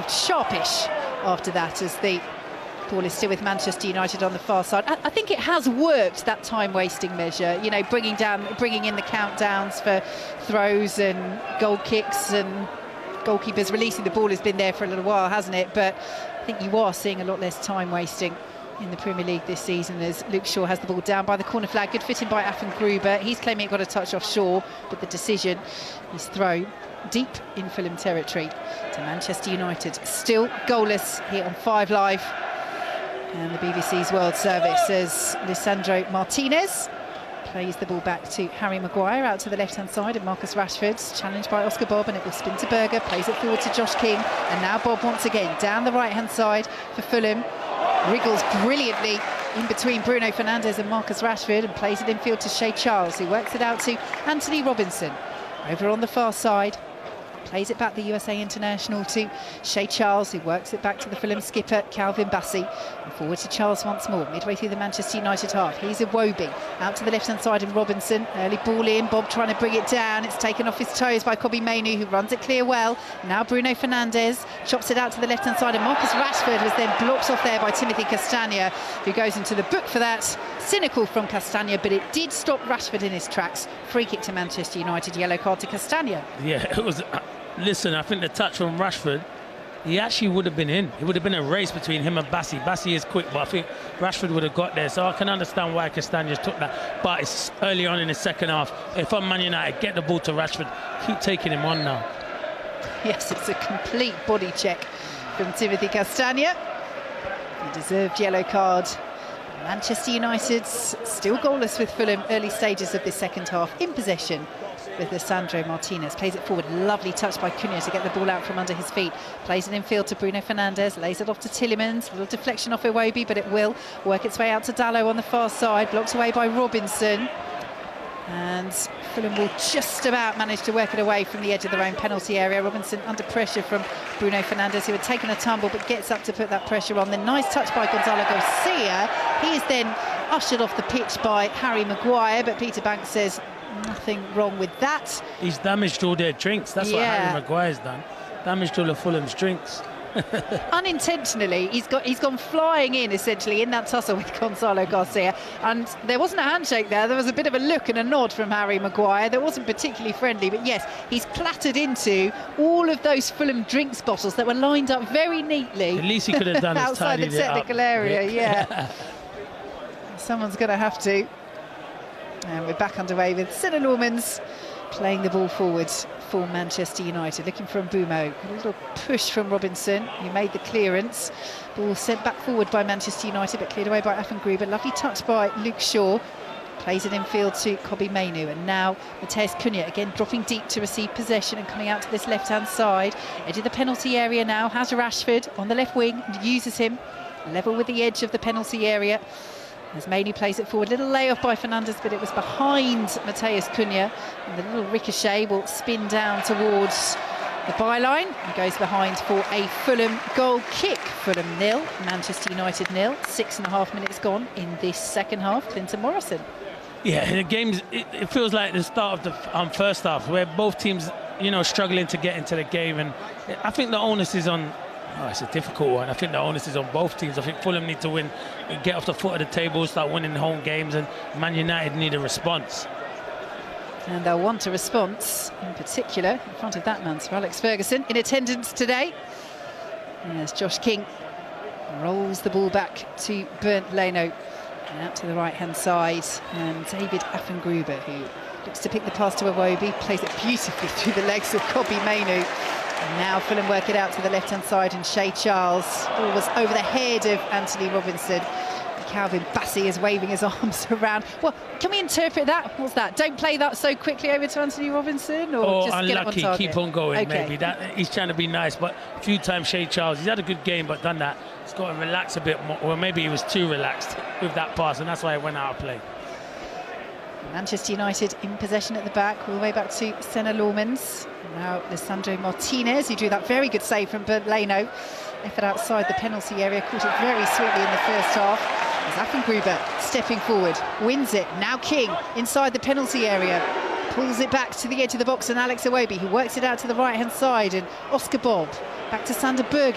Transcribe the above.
looked sharpish after that, as the ball is still with Manchester United on the far side. I think it has worked, that time-wasting measure, you know, bringing in the countdowns for throws and goal kicks, and goalkeepers releasing the ball has been there for a little while, hasn't it? But I think you are seeing a lot less time-wasting in the Premier League this season, as Luke Shaw has the ball down by the corner flag. Good fit in by Afan Gruber. He's claiming it got a touch off Shaw, but the decision is thrown deep in Fulham territory to Manchester United. Still goalless here on 5 Live. And the BBC's World Service, as Lisandro Martinez plays the ball back to Harry Maguire out to the left-hand side, and Marcus Rashford's challenged by Oscar Bob, and it will spin to Berger, plays it forward to Josh King, and now Bob once again down the right-hand side for Fulham. Wriggles brilliantly in between Bruno Fernandes and Marcus Rashford, and plays it infield to Shea Charles, who works it out to Anthony Robinson. Over on the far side, plays it back, the USA international, to Shea Charles, who works it back to the Fulham skipper Calvin Bassey, and forward to Charles once more, midway through the Manchester United half. He's Iwobi out to the left-hand side, and Robinson, early ball in, Bob trying to bring it down, it's taken off his toes by Kobbie Mainoo, who runs it clear well. Now Bruno Fernandes chops it out to the left-hand side, and Marcus Rashford was then blocked off there by Timothy Castagne, who goes into the book for that. Cynical from Castagne, but it did stop Rashford in his tracks. Free kick to Manchester United, yellow card to Castagne. Yeah, it was... Listen, I think the touch from Rashford, he actually would have been in. It would have been a race between him and Bassey. Bassey is quick, but I think Rashford would have got there. So I can understand why Castagne took that. But it's early on in the second half. If I'm Man United, get the ball to Rashford. Keep taking him on now. Yes, it's a complete body check from Timothy Castagne. He deserved yellow card. Manchester United still goalless with Fulham, early stages of this second half, in possession with Lisandro Martinez. Plays it forward, lovely touch by Cunha to get the ball out from under his feet. Plays it in field to Bruno Fernandes, lays it off to Tielemans, a little deflection off Iwobi, but it will work its way out to Dalot on the far side, blocked away by Robinson. And Fulham will just about manage to work it away from the edge of their own penalty area. Robinson under pressure from Bruno Fernandes, who had taken a tumble but gets up to put that pressure on. Then nice touch by Gonzalo Garcia. He is then ushered off the pitch by Harry Maguire, but Peter Banks says nothing wrong with that. He's damaged all their drinks. That's what Harry Maguire's done. Damaged all of Fulham's drinks. Unintentionally, he's gone flying in, essentially, in that tussle with Gonzalo Garcia, and there wasn't a handshake there was a bit of a look and a nod from Harry Maguire that wasn't particularly friendly, but yes, he's clattered into all of those Fulham drinks bottles that were lined up very neatly. At least he could have done outside the technical area. Yeah. Someone's going to have to. And we're back underway with Senna Normans playing the ball forward for Manchester United, looking for Mbeumo. A little push from Robinson, who made the clearance. Ball sent back forward by Manchester United, but cleared away by Afan Gruber. Lovely touch by Luke Shaw. Plays it in field to Kobbie Mainoo, and now Matheus Cunha again dropping deep to receive possession and coming out to this left-hand side. Edge of the penalty area now, has Rashford on the left wing and uses him. Level with the edge of the penalty area. As Mainoo plays it forward, little layoff by Fernandes, but it was behind Matheus Cunha, and the little ricochet will spin down towards the byline and goes behind for a Fulham goal kick. Fulham 0, Manchester United 0. 6.5 minutes gone in this second half. Clinton Morrison. Yeah, the game's, it feels like the start of the first half, where both teams, you know, struggling to get into the game, and I think the onus is on. Oh, it's a difficult one. I think the onus is on both teams. I think Fulham need to win, get off the foot of the table, start winning home games, and Man United need a response. And they'll want a response, in particular, in front of that man, Sir Alex Ferguson, in attendance today. As Josh King rolls the ball back to Bernd Leno, and out to the right-hand side, and David Afan Gruber, who looks to pick the pass to Iwobi, plays it beautifully through the legs of Kobbie Mainoo. And now Fulham work it out to the left-hand side, and Shea Charles. Ball was over the head of Anthony Robinson. Calvin Bassey is waving his arms around. Well, can we interpret that? What's that? Don't play that so quickly over to Anthony Robinson? Or just unlucky, get it on target? keep on going, okay. maybe. He's trying to be nice, but a few times Shea Charles, he's had a good game, but done that. He's got to relax a bit more. Well, maybe he was too relaxed with that pass, and that's why he went out of play. Manchester United in possession at the back, all the way back to Senna Normans. Now Lisandro Martinez, who drew that very good save from Bernd Leno. Effort outside the penalty area, caught it very sweetly in the first half. As Afan Gruber stepping forward, wins it. Now King inside the penalty area, pulls it back to the edge of the box, and Alex Iwobi, who works it out to the right-hand side, and Oscar Bob back to Sander Berge.